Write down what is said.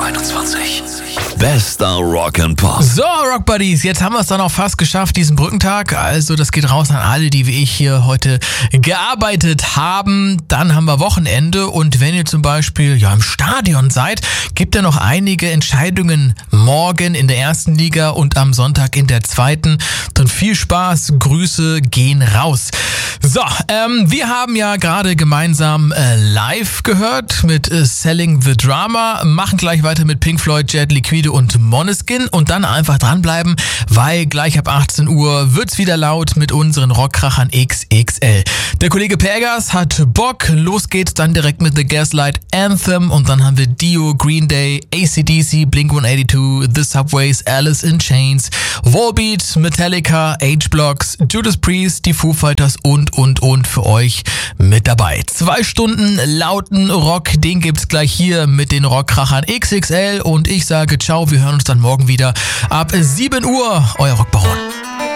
2021. Bester Rock and Pop. So, Rock Buddies, jetzt haben wir es dann auch fast geschafft, diesen Brückentag. Also das geht raus an alle, die wie ich hier heute gearbeitet haben. Dann haben wir Wochenende und wenn ihr zum Beispiel im Stadion seid, gibt es noch einige Entscheidungen morgen in der ersten Liga und am Sonntag in der zweiten. Dann viel Spaß, Grüße gehen raus. So, wir haben ja gerade gemeinsam live gehört mit Selling the Drama, machen gleich weiter mit Pink Floyd, Jet Liquide und Måneskin und dann einfach dranbleiben, weil gleich ab 18 Uhr wird's wieder laut mit unseren Rockkrachern XXL. Der Kollege Pergas hat Bock, los geht's dann direkt mit The Gaslight Anthem und dann haben wir Dio, Green Day, AC/DC, Blink-182, The Subways, Alice in Chains, Volbeat, Metallica, H-Blocks, Judas Priest, die Foo Fighters und für euch mit dabei. 2 Stunden lauten Rock, den gibt's gleich hier mit den Rockkrachern XXL und ich sage ciao, wir hören uns dann morgen wieder ab 7 Uhr. Euer Rockbaron.